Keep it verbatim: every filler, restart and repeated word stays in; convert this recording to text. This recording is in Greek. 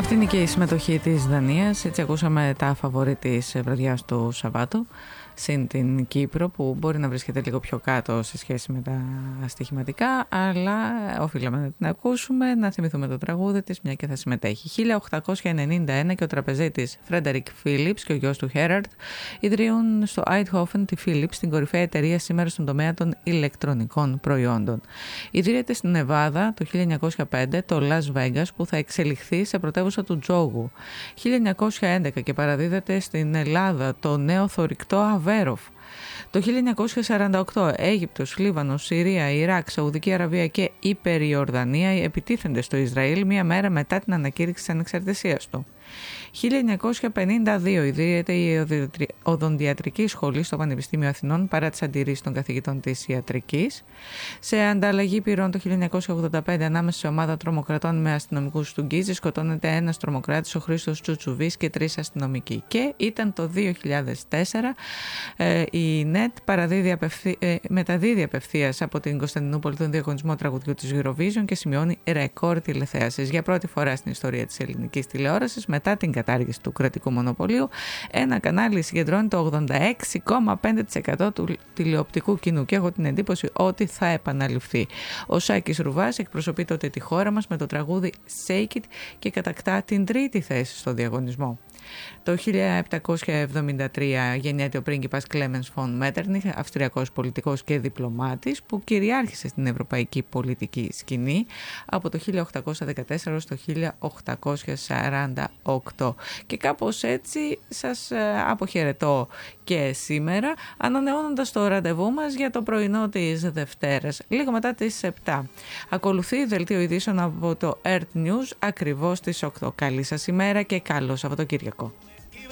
Αυτή είναι και η συμμετοχή της Δανίας. Έτσι ακούσαμε τα φαβορί της βραδιάς του Σαββάτου, συν την Κύπρο που μπορεί να βρίσκεται λίγο πιο κάτω σε σχέση με τα στοιχηματικά, αλλά οφείλαμε να την ακούσουμε, να θυμηθούμε το τραγούδι της, μια και θα συμμετέχει. χίλια οκτακόσια ενενήντα ένα και ο τραπεζίτης Φρέντερικ Φίλιπς και ο γιος του Χέραρτ ιδρύουν στο Άιντχόφεν τη Φίλιπς, την κορυφαία εταιρεία σήμερα στον τομέα των ηλεκτρονικών προϊόντων. Ιδρύεται στην Νεβάδα το χίλια εννιακόσια πέντε το Las Vegas, που θα εξελιχθεί σε πρωτεύουσα του τζόγου. χίλια εννιακόσια έντεκα και παραδίδεται στην Ελλάδα το νέο θωρηκτό Αβέροφ. Το χίλια εννιακόσια σαράντα οκτώ Αίγυπτος, Λίβανος, Συρία, Ιράκ, Σαουδική Αραβία και Υπεριορδανία επιτίθενται στο Ισραήλ μία μέρα μετά την ανακήρυξη της ανεξαρτησίας του. χίλια εννιακόσια πενήντα δύο ιδρύεται η Οδοντιατρική Σχολή στο Πανεπιστήμιο Αθηνών παρά τις αντιρρήσεις των καθηγητών της ιατρικής. Σε ανταλλαγή πυρών το χίλια εννιακόσια ογδόντα πέντε ανάμεσα σε ομάδα τρομοκρατών με αστυνομικούς του Γκίζη σκοτώνεται ένας τρομοκράτης, ο Χρήστος Τσουτσουβής, και τρεις αστυνομικοί. Και ήταν το δύο χιλιάδες τέσσερα ε, η ΝΕΤ παραδίδει απευθύ, ε, μεταδίδει απευθείας από την Κωνσταντινούπολη τον διαγωνισμό τραγουδιού της Eurovision και σημειώνει ρεκόρ τηλεθέασης. Για πρώτη φορά στην ιστορία της ελληνικής τηλεόρασης, μετά την κατάργηση του κρατικού μονοπωλίου, ένα κανάλι συγκεντρώνει το ογδόντα έξι κόμμα πέντε τοις εκατό του τηλεοπτικού κοινού και έχω την εντύπωση ότι θα επαναληφθεί. Ο Σάκης Ρουβάς εκπροσωπεί τότε τη χώρα μας με το τραγούδι Shake It και κατακτά την τρίτη θέση στο διαγωνισμό. Το χίλια επτακόσια εβδομήντα τρία γεννιέται ο πρίγκιπας Κλέμενς φον Μέττερνιχ, αυστριακός πολιτικός και διπλωμάτης που κυριάρχησε στην ευρωπαϊκή πολιτική σκηνή από το χίλια οκτακόσια δεκατέσσερα στο χίλια οκτακόσια σαράντα οκτώ. Και κάπως έτσι σας αποχαιρετώ και σήμερα, ανανεώνοντας το ραντεβού μας για το πρωινό της Δευτέρας, λίγο μετά τις επτά. Ακολουθεί δελτίο ειδήσεων από το Earth News ακριβώς στις οκτώ. Καλή σας ημέρα και καλό Σαββατοκύριακο.